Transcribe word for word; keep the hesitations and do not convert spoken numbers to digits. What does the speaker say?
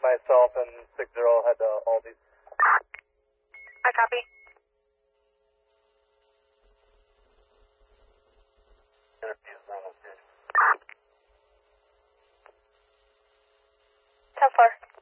myself and six zero head to Aldi's. I copy. ten four.